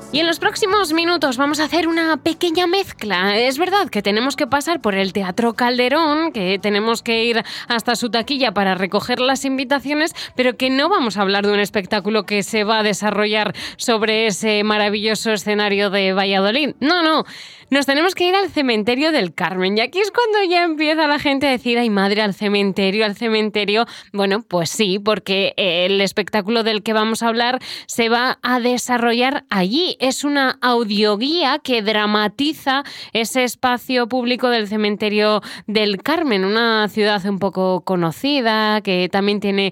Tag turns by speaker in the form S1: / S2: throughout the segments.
S1: Y en los próximos minutos vamos a hacer una pequeña mezcla. Es verdad que tenemos que pasar por el Teatro Calderón, que tenemos que ir hasta su taquilla para recoger las invitaciones, pero que no vamos a hablar de un espectáculo que se va a desarrollar sobre ese maravilloso escenario de Valladolid. No. Nos tenemos que ir al cementerio del Carmen. Y aquí es cuando ya empieza la gente a decir, ay madre, al cementerio, al cementerio. Bueno, pues sí, porque el espectáculo del que vamos a hablar se va a desarrollar allí. Es una audioguía que dramatiza ese espacio público del cementerio del Carmen, una ciudad un poco conocida, que también tiene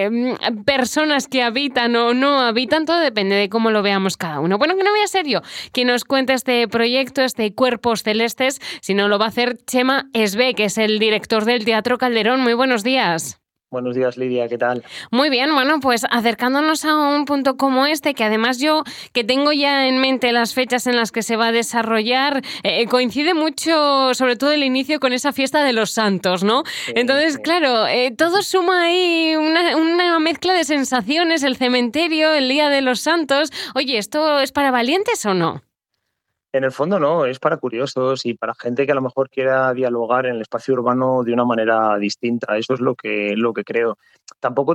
S1: personas que habitan o no habitan, todo depende de cómo lo veamos cada uno. Bueno, que no voy a ser yo quien nos cuente este proyecto, de Cuerpos Celestes, si no lo va a hacer Chema Esbé, que es el director del Teatro Calderón. Muy buenos días.
S2: Buenos días, Lidia, ¿qué tal?
S1: Muy bien, bueno, pues acercándonos a un punto como este, que además yo, que tengo ya en mente las fechas en las que se va a desarrollar, coincide mucho, sobre todo el inicio, con esa fiesta de los santos, ¿no? Entonces, claro, todo suma ahí una mezcla de sensaciones, el cementerio, el Día de los Santos. Oye, ¿esto es para valientes o no?
S2: En el fondo no, es para curiosos y para gente que a lo mejor quiera dialogar en el espacio urbano de una manera distinta. Eso es lo que creo. Tampoco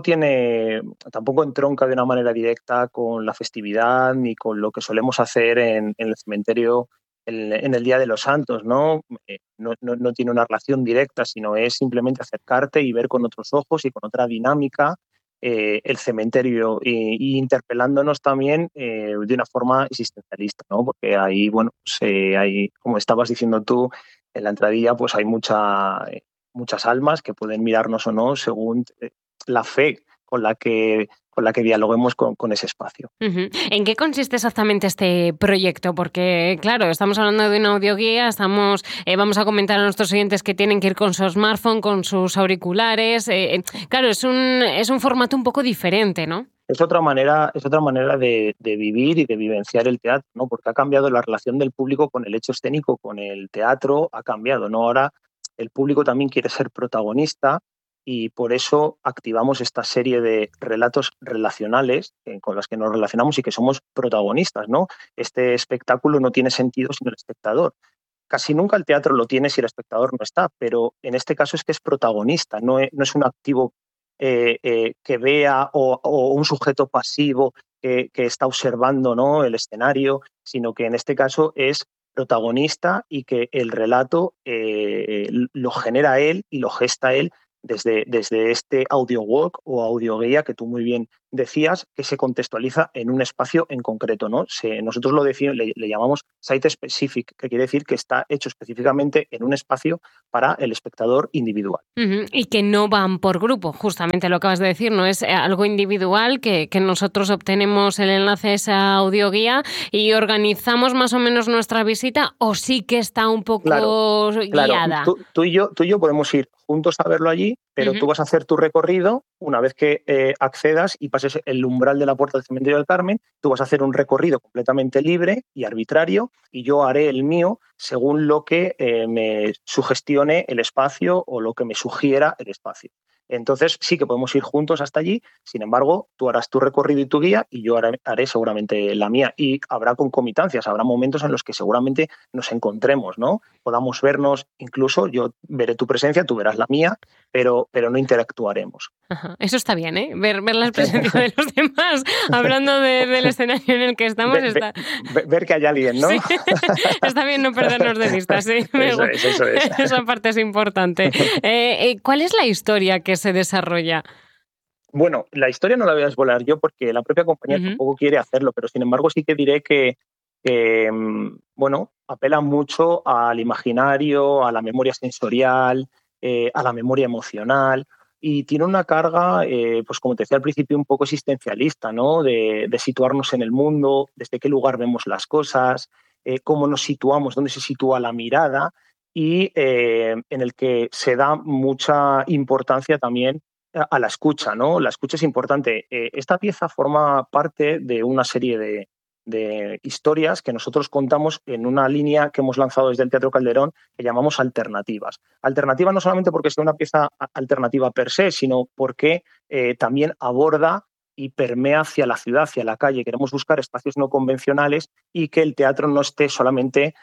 S2: entronca de una manera directa con la festividad ni con lo que solemos hacer en el cementerio en el Día de los Santos, ¿no? No tiene una relación directa, sino es simplemente acercarte y ver con otros ojos y con otra dinámica el cementerio y interpelándonos también de una forma existencialista, ¿no? Porque ahí, bueno, pues, hay, como estabas diciendo tú en la entradilla, pues hay muchas almas que pueden mirarnos o no según la fe con la que dialoguemos con ese espacio.
S1: Uh-huh. ¿En qué consiste exactamente este proyecto? Porque, claro, estamos hablando de una audioguía, vamos a comentar a nuestros oyentes que tienen que ir con su smartphone, con sus auriculares. Claro, es un formato un poco diferente, ¿no?
S2: Es otra manera de vivir y de vivenciar el teatro, ¿no? Porque ha cambiado la relación del público con el hecho escénico, con el teatro, ha cambiado, ¿no? Ahora el público también quiere ser protagonista y por eso activamos esta serie de relatos relacionales con los que nos relacionamos y que somos protagonistas, ¿no? Este espectáculo no tiene sentido sin el espectador. Casi nunca el teatro lo tiene si el espectador no está, pero en este caso es que es protagonista, no es un activo que vea o un sujeto pasivo que está observando, ¿no?, el escenario, sino que en este caso es protagonista y que el relato lo genera él y lo gesta él desde este audio walk o audioguía que tú muy bien decías, que se contextualiza en un espacio en concreto, ¿no? Nosotros le llamamos site specific, que quiere decir que está hecho específicamente en un espacio para el espectador individual.
S1: Uh-huh. Y que no van por grupo, justamente lo acabas de decir, no es algo individual, que nosotros obtenemos el enlace a esa audioguía y organizamos más o menos nuestra visita, o sí que está un poco guiada.
S2: Claro. Tú y yo podemos ir juntos a verlo allí, pero tú vas a hacer tu recorrido una vez que accedas y pases el umbral de la puerta del cementerio del Carmen. Tú vas a hacer un recorrido completamente libre y arbitrario y yo haré el mío según lo que me sugestione el espacio o lo que me sugiera el espacio. Entonces sí que podemos ir juntos hasta allí, sin embargo, tú harás tu recorrido y tu guía y yo haré seguramente la mía. Y habrá concomitancias, habrá momentos en los que seguramente nos encontremos, ¿no? Podamos vernos, incluso yo veré tu presencia, tú verás la mía, pero no interactuaremos.
S1: Ajá. Eso está bien, ¿eh? Ver la presencia de los demás, hablando del escenario en el que estamos.
S2: Ver que hay alguien, ¿no?
S1: Sí. Está bien no perdernos de vista, sí.
S2: Eso es.
S1: Esa parte es importante. ¿Cuál es la historia que se desarrolla?
S2: Bueno, la historia no la voy a desvelar yo porque la propia compañía tampoco quiere hacerlo, pero sin embargo sí que diré que apela mucho al imaginario, a la memoria sensorial, a la memoria emocional y tiene una carga, pues como te decía al principio, un poco existencialista, ¿no? De situarnos en el mundo, desde qué lugar vemos las cosas, cómo nos situamos, dónde se sitúa la mirada y en el que se da mucha importancia también a la escucha, ¿no? La escucha es importante. Esta pieza forma parte de una serie de historias que nosotros contamos en una línea que hemos lanzado desde el Teatro Calderón que llamamos alternativas. Alternativa no solamente porque sea una pieza alternativa per se, sino porque también aborda y permea hacia la ciudad, hacia la calle. Queremos buscar espacios no convencionales y que el teatro no esté solamente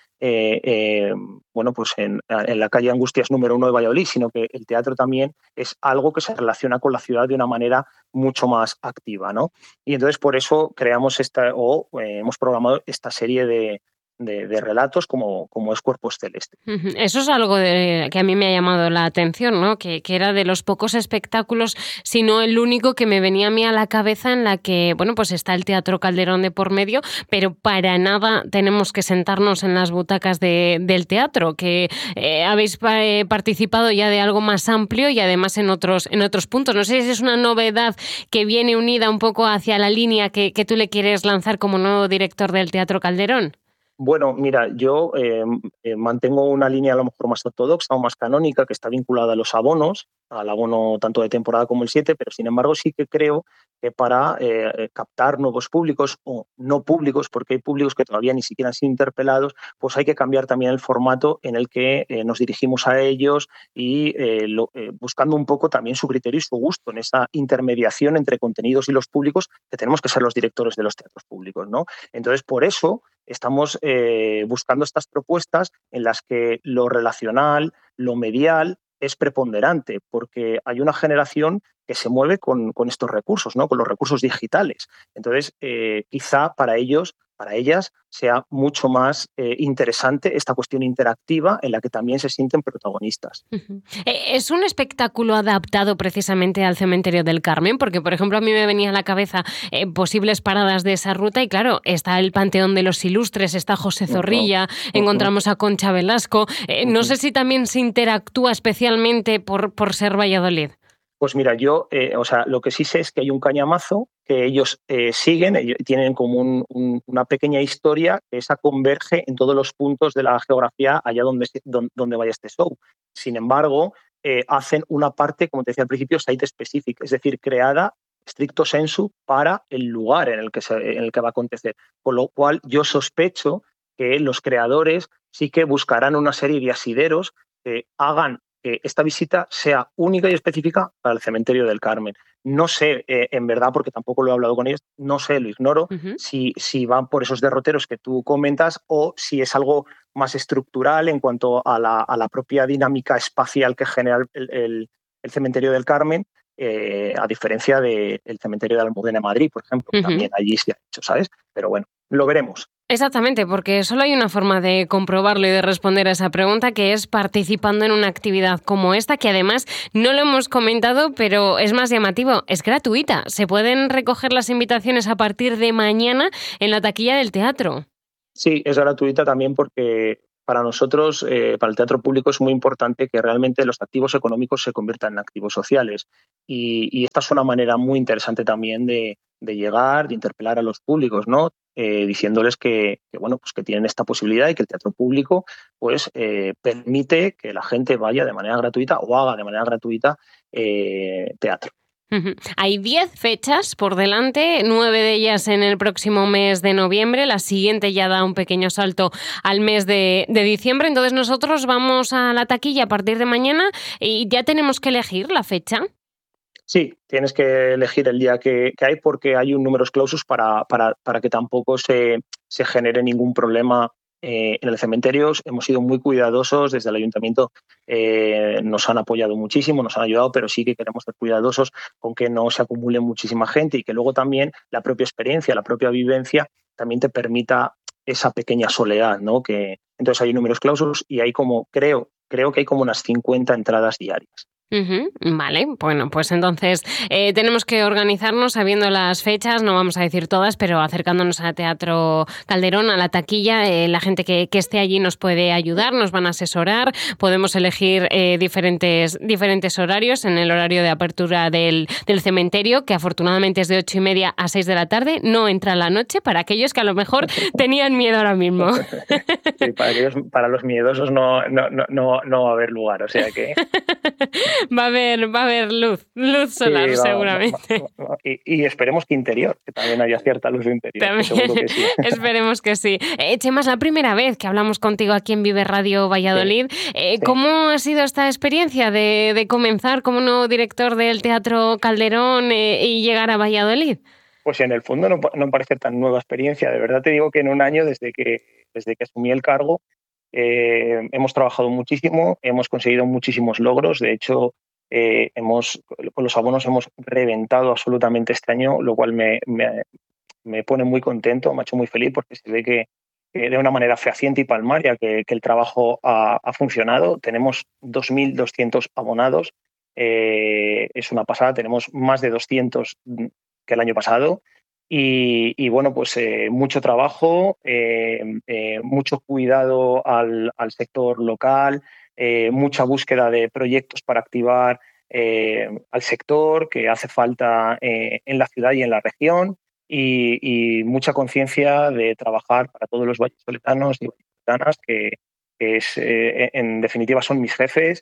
S2: pues en la calle Angustias número 1 de Valladolid, sino que el teatro también es algo que se relaciona con la ciudad de una manera mucho más activa, ¿no? Y entonces por eso creamos hemos programado esta serie de relatos como es Cuerpos Celestes.
S1: Eso es algo que a mí me ha llamado la atención, ¿no? Que era de los pocos espectáculos, si no el único, que me venía a mí a la cabeza en la que, pues está el Teatro Calderón de por medio, pero para nada tenemos que sentarnos en las butacas del teatro, que habéis participado ya de algo más amplio y además en otros puntos. No sé si es una novedad que viene unida un poco hacia la línea que tú le quieres lanzar como nuevo director del Teatro Calderón.
S2: Bueno, mira, yo mantengo una línea a lo mejor más ortodoxa o más canónica, que está vinculada a los abonos, al abono tanto de temporada como el 7, pero sin embargo sí que creo que para captar nuevos públicos o no públicos, porque hay públicos que todavía ni siquiera han sido interpelados, pues hay que cambiar también el formato en el que nos dirigimos a ellos y buscando un poco también su criterio y su gusto en esa intermediación entre contenidos y los públicos, que tenemos que ser los directores de los teatros públicos, ¿no? Entonces, por eso estamos buscando estas propuestas en las que lo relacional, lo medial, es preponderante, porque hay una generación que se mueve con estos recursos, ¿no? Con los recursos digitales. Entonces, quizá para ellos, para ellas, sea mucho más interesante esta cuestión interactiva en la que también se sienten protagonistas.
S1: ¿Es un espectáculo adaptado precisamente al Cementerio del Carmen? Porque, por ejemplo, a mí me venía a la cabeza posibles paradas de esa ruta y, claro, está el Panteón de los Ilustres, está José Zorrilla, encontramos a Concha Velasco. No sé si también se interactúa especialmente por ser Valladolid.
S2: Pues mira, yo, lo que sí sé es que hay un cañamazo que ellos siguen, tienen como una pequeña historia que esa converge en todos los puntos de la geografía allá donde vaya este show. Sin embargo, hacen una parte, como te decía al principio, site specific, es decir, creada stricto sensu para el lugar en el que va a acontecer. Con lo cual, yo sospecho que los creadores sí que buscarán una serie de asideros que hagan que esta visita sea única y específica para el Cementerio del Carmen. No sé, en verdad, porque tampoco lo he hablado con ellos, no sé, lo ignoro, si van por esos derroteros que tú comentas o si es algo más estructural en cuanto a la propia dinámica espacial que genera el Cementerio del Carmen, a diferencia del Cementerio de Almudena de Madrid, por ejemplo, que también allí se ha hecho, ¿sabes? Pero bueno, lo veremos.
S1: Exactamente, porque solo hay una forma de comprobarlo y de responder a esa pregunta, que es participando en una actividad como esta, que además no lo hemos comentado, pero es más llamativo, es gratuita. Se pueden recoger las invitaciones a partir de mañana en la taquilla del teatro.
S2: Sí, es gratuita también porque para nosotros, para el teatro público, es muy importante que realmente los activos económicos se conviertan en activos sociales. Y esta es una manera muy interesante también de llegar, de interpelar a los públicos, ¿no? Diciéndoles que tienen esta posibilidad y que el teatro público permite que la gente vaya de manera gratuita o haga de manera gratuita teatro.
S1: Hay 10 fechas por delante, 9 de ellas en el próximo mes de noviembre, la siguiente ya da un pequeño salto al mes de diciembre, entonces nosotros vamos a la taquilla a partir de mañana y ya tenemos que elegir la fecha.
S2: Sí, tienes que elegir el día que hay porque hay un numerus clausus para que tampoco se genere ningún problema en el cementerio. Hemos sido muy cuidadosos desde el ayuntamiento, nos han apoyado muchísimo, nos han ayudado, pero sí que queremos ser cuidadosos con que no se acumule muchísima gente y que luego también la propia experiencia, la propia vivencia también te permita esa pequeña soledad, ¿no? Entonces hay números clausus y hay creo que hay como unas 50 entradas diarias.
S1: Vale, bueno, pues entonces tenemos que organizarnos sabiendo las fechas, no vamos a decir todas, pero acercándonos al Teatro Calderón, a la taquilla, la gente que esté allí nos puede ayudar, nos van a asesorar, podemos elegir diferentes horarios en el horario de apertura del cementerio, que afortunadamente es de 8:30 a 6 de la tarde, no entra la noche, para aquellos que a lo mejor tenían miedo ahora mismo.
S2: Sí, para los miedosos no va a haber lugar, o sea que...
S1: Va a haber luz solar,
S2: Sí,
S1: seguramente.
S2: y esperemos que interior, que también haya cierta luz interior.
S1: También,
S2: Seguro que sí.
S1: esperemos que sí. Chema, es la primera vez que hablamos contigo aquí en Vive Radio Valladolid.
S2: Sí.
S1: ¿Cómo ha sido esta experiencia de comenzar como nuevo director del Teatro Calderón y llegar a Valladolid?
S2: Pues en el fondo no parece tan nueva experiencia. De verdad te digo que en un año desde que asumí el cargo hemos trabajado muchísimo, hemos conseguido muchísimos logros. De hecho, con los abonos hemos reventado absolutamente este año, lo cual me pone muy contento, me ha hecho muy feliz porque se ve que de una manera fehaciente y palmaria que el trabajo ha funcionado. Tenemos 2.200 abonados, es una pasada, tenemos más de 200 que el año pasado. Y bueno, pues mucho trabajo, mucho cuidado al sector local, mucha búsqueda de proyectos para activar al sector que hace falta en la ciudad y en la región, y mucha conciencia de trabajar para todos los vallisoletanos y vallisoletanas, que en definitiva son mis jefes.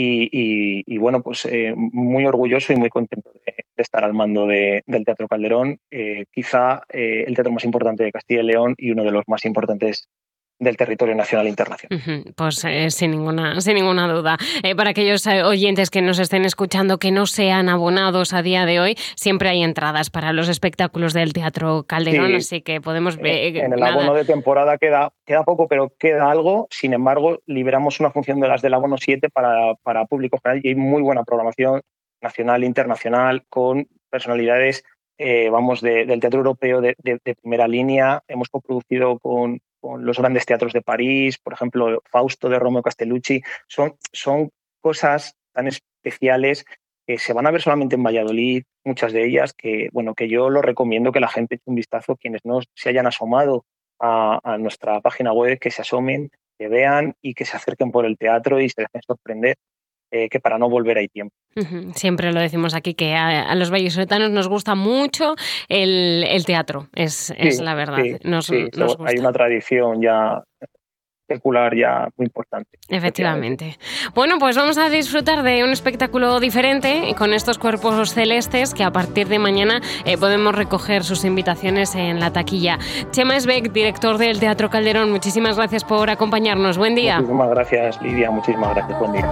S2: Y bueno, pues muy orgulloso y muy contento de estar al mando del Teatro Calderón, quizá el teatro más importante de Castilla y León y uno de los más importantes del territorio nacional e internacional.
S1: Pues sin ninguna duda. Para aquellos oyentes que nos estén escuchando que no sean abonados a día de hoy, siempre hay entradas para los espectáculos del Teatro Calderón, sí. Así que podemos ver...
S2: En el abono de temporada queda poco, pero queda algo. Sin embargo, liberamos una función de las del abono 7 para público general, y hay muy buena programación nacional e internacional con personalidades del teatro europeo de primera línea. Hemos coproducido con los grandes teatros de París, por ejemplo, Fausto de Romeo Castellucci. Son cosas tan especiales que se van a ver solamente en Valladolid, muchas de ellas, que yo lo recomiendo que la gente eche un vistazo, quienes no se hayan asomado a nuestra página web, que se asomen, que vean y que se acerquen por el teatro y se dejen sorprender, que para no volver hay tiempo.
S1: Siempre lo decimos aquí, que a los vallisoletanos nos gusta mucho el teatro, es la verdad.
S2: Sí,
S1: nos gusta.
S2: Hay una tradición ya secular ya muy importante.
S1: Efectivamente. Bueno, pues vamos a disfrutar de un espectáculo diferente con estos cuerpos celestes, que a partir de mañana podemos recoger sus invitaciones en la taquilla. Chema Esbeck, director del Teatro Calderón, muchísimas gracias por acompañarnos. Buen día.
S2: Muchísimas gracias, Lidia. Muchísimas gracias. Buen día.